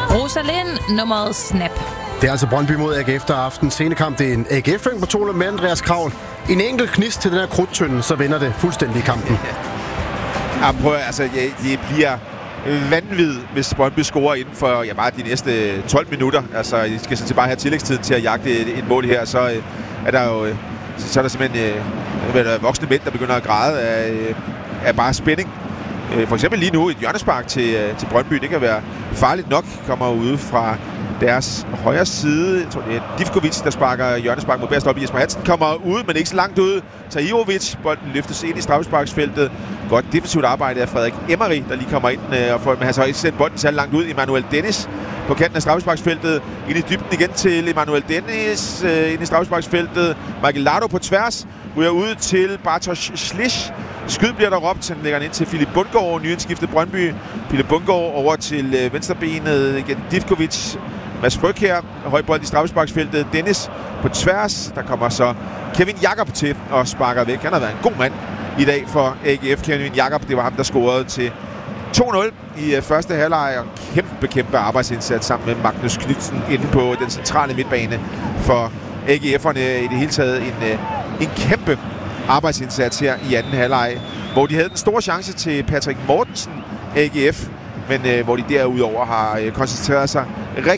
Rosalind, nummeret Snap. Det er altså Brøndby mod AGF, der aften scenekamp. Det er en AGF-fæng på 2 med Andreas Kravl. En enkelt knist til den her krudtønde, så vinder det fuldstændig kampen. Ja, prøv, altså, det bliver vanvittigt, hvis Brøndby scorer inden for bare de næste 12 minutter. Altså, de skal sådan bare have tillægstiden til at jagte et mål her, så er der jo så er der simpelthen voksne mænd, der begynder at græde af bare spænding. For eksempel lige nu et hjørnespark til Brøndby. Det kan være farligt nok. Kommer ude fra deres højre side. Jeg tror, det er Divkovic, der sparker hjørnespark mod bedst op. Jesper Hansen kommer ud, men ikke så langt ud. Tahirovic, bolden løftes ind i straffesparksfeltet. Godt defensivt arbejde af Frederik Emery, der lige kommer ind. Men han så ikke sendt bolden så langt ud. Emmanuel Dennis på kanten af straffesparksfeltet. Ind i dybden igen til Emmanuel Dennis. Ind i straffesparksfeltet. Michael Lardo på tværs. Ryger ud til Bartosz Slisz. Skyd bliver der råbt. Han lægger ind til Philip Bundgaard, nyindskiftet Brøndby. Philip Bundgaard over til venstrebenet. Igen Divkovic. Mads Fryg her. Højbold i straffesparksfeltet. Dennis på tværs. Der kommer så Kevin Jakob til og sparker væk. Han har været en god mand i dag for AGF. Kevin Jakob, det var ham, der scorede til 2-0 i første halvleg. Og kæmpe arbejdsindsats sammen med Magnus Knudsen inde på den centrale midtbane for AGF'erne. I det hele taget en kæmpe arbejdsindsats her i anden halvleg, hvor de havde den store chance til Patrick Mortensen, AGF, men hvor de derudover har koncentreret sig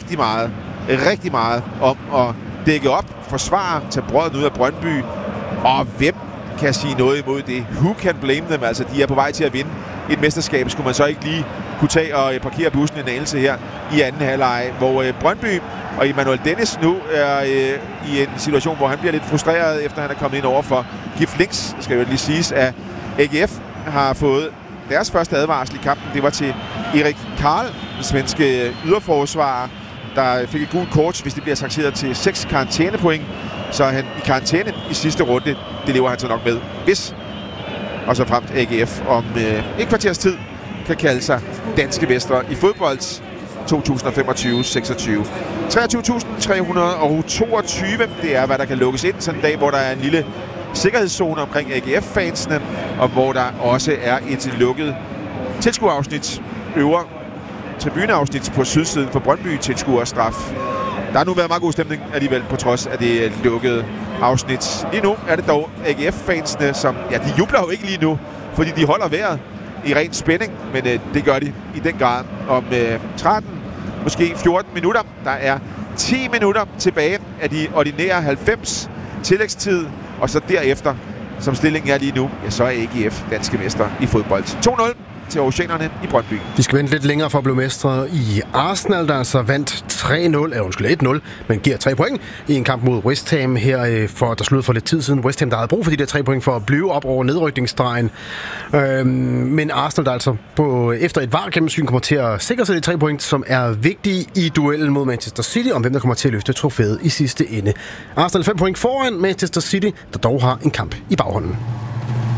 rigtig meget om at dække op, forsvare, tage brødet ud af Brøndby, og hvem kan sige noget imod det? Who can blame them? Altså, de er på vej til at vinde et mesterskab. Skulle man så ikke lige kunne tage og parkere bussen en anelse her i anden halvleg, hvor Brøndby og Emmanuel Dennis nu er i en situation, hvor han bliver lidt frustreret, efter han er kommet ind over for Gif Links, skal jo lige siges, at AGF har fået deres første advarsel i kampen. Det var til Erik Karl, den svenske yderforsvarer, der fik et gult kort, hvis det bliver sanktioneret til 6 karantænepoint. Så er han i karantæne i sidste runde. Det lever han så nok med, hvis og så fremt AGF om et kvarters tid kan kalde sig danske mestre i fodbold 2025-26. 23.322, det er, hvad der kan lukkes ind sådan en dag, hvor der er en lille sikkerhedszone omkring AGF-fansene, og hvor der også er et lukket tilskuerafsnit, øvre tribuneafsnit på sydsiden for Brøndby tilskuerstraf. Der har nu været meget god stemning alligevel, på trods af det lukkede afsnit. Lige nu er det dog AGF-fansene, som, de jubler jo ikke lige nu, fordi de holder vejret i ren spænding, men det gør de i den grad om 13, måske 14 minutter. Der er 10 minutter tilbage af de ordinære 90 tillægstid, og så derefter, som stillingen er lige nu, så er AGF danske mester i fodbold. 2-0 til Oceanerne i Brøndby. De skal vente lidt længere for at blive mestre i Arsenal, der altså vandt 1-0, men giver 3 point i en kamp mod West Ham her, der sluttede for lidt tid siden. West Ham, der havde brug for de der 3 point for at blive op over nedrykningsstregen. Men Arsenal, der altså efter et VAR-gennemsyn kommer til at sikre sig de 3 point, som er vigtige i duellen mod Manchester City, om hvem der kommer til at løfte trofæet i sidste ende. Arsenal 5 point foran Manchester City, der dog har en kamp i baghånden.